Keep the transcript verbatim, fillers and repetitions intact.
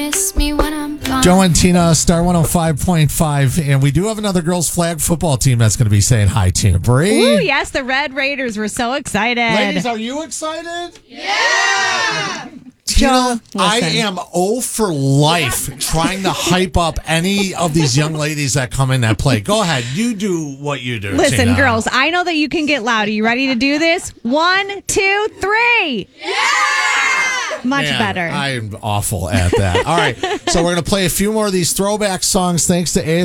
Miss me when I'm gone. Joe and Tina, Star one oh five point five. And we do have another girls' flag football team that's going to be saying hi, Tina Bree. Ooh, yes, the Red Raiders. We're so excited. Ladies, are you excited? Yeah! Tina, Joe, I listen. am oh for life trying to hype up any of these young ladies that come in that play. Go ahead. You do what you do, Listen, Tina. girls, I know that you can get loud. Are you ready to do this? One, two, three. Yeah! Much Man, better. I'm awful at that. All right. So we're going to play a few more of these throwback songs thanks to A